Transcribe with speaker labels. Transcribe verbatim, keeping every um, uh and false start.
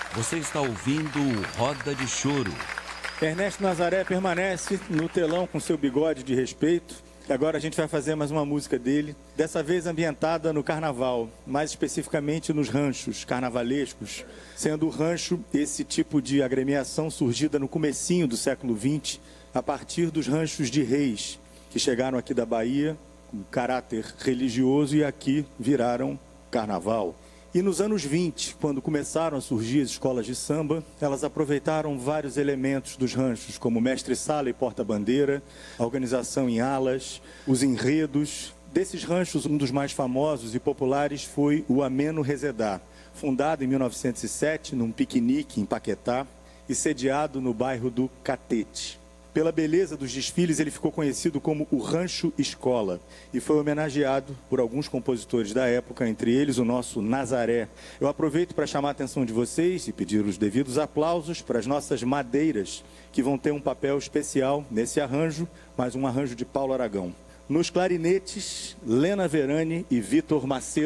Speaker 1: Você está ouvindo o Roda de Choro.
Speaker 2: Ernesto Nazaré permanece no telão com seu bigode de respeito. E agora a gente vai fazer mais uma música dele, dessa vez ambientada no carnaval, mais especificamente nos ranchos carnavalescos, sendo o rancho esse tipo de agremiação surgida no comecinho do século vinte, a partir dos ranchos de reis, que chegaram aqui da Bahia com caráter religioso e aqui viraram carnaval. E nos anos vinte, quando começaram a surgir as escolas de samba, elas aproveitaram vários elementos dos ranchos, como mestre-sala e porta-bandeira, a organização em alas, os enredos. Desses ranchos, um dos mais famosos e populares foi o Ameno Resedá, fundado em mil novecentos e sete, num piquenique em Paquetá, e sediado no bairro do Catete. Pela beleza dos desfiles, ele ficou conhecido como o Rancho Escola e foi homenageado por alguns compositores da época, entre eles o nosso Nazaré. Eu aproveito para chamar a atenção de vocês e pedir os devidos aplausos para as nossas madeiras, que vão ter um papel especial nesse arranjo, mais um arranjo de Paulo Aragão. Nos clarinetes, Lena Verani e Vitor Macedo.